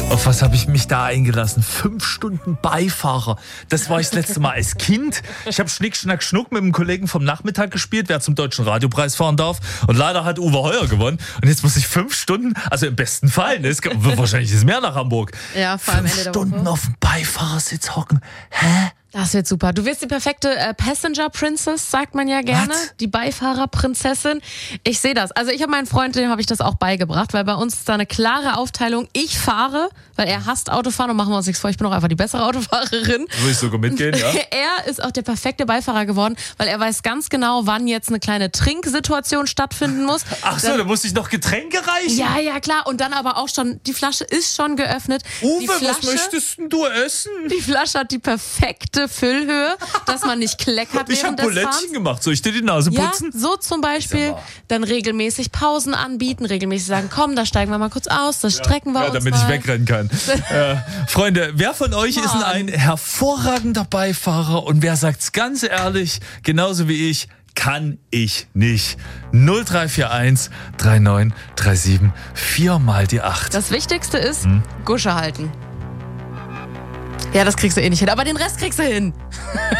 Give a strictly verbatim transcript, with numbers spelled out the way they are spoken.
Auf was habe ich mich da eingelassen? Fünf Stunden Beifahrer. Das war ich das letzte Mal als Kind. Ich habe Schnick, Schnack, Schnuck mit einem Kollegen vom Nachmittag gespielt, wer zum Deutschen Radiopreis fahren darf. Und leider hat Uwe Heuer gewonnen. Und jetzt muss ich fünf Stunden, also im besten Fall, ne, es gibt, wahrscheinlich ist es mehr nach Hamburg. Ja, vor allem Fünf Ende der Stunden Woche. auf dem Beifahrersitz hocken. Hä? Das wird super. Du wirst die perfekte äh, Passenger Princess, sagt man ja gerne. Was? Die Beifahrerprinzessin. Ich sehe das. Also ich habe meinen Freund, dem habe ich das auch beigebracht, weil bei uns ist da eine klare Aufteilung. Ich fahre, weil er hasst Autofahren und machen wir uns nichts vor, ich bin auch einfach die bessere Autofahrerin. Will ich sogar mitgehen, ja? Er ist auch der perfekte Beifahrer geworden, weil er weiß ganz genau, wann jetzt eine kleine Trinksituation stattfinden muss. Ach so, dann, da muss ich noch Getränke reichen? Ja, ja, klar. Und dann aber auch schon, die Flasche ist schon geöffnet. Uwe, die was Flasche, möchtest denn du essen? Die Flasche hat die perfekte Füllhöhe, dass man nicht kleckert Ich habe während des Fahrens. Bulettchen gemacht. Soll ich dir die Nase Ja, putzen? so zum Beispiel. wahr. Dann regelmäßig Pausen anbieten, regelmäßig sagen, komm, da steigen wir mal kurz aus, das strecken wir Ja, uns damit mal. ich wegrennen kann. äh, Freunde, wer von euch ist denn ein hervorragender Beifahrer und wer sagt's ganz ehrlich, genauso wie ich, kann ich nicht. null drei vier eins drei neun drei sieben vier mal die acht. Das Wichtigste ist, Hm? Gusche halten. Ja, das kriegst du eh nicht hin, aber den Rest kriegst du hin.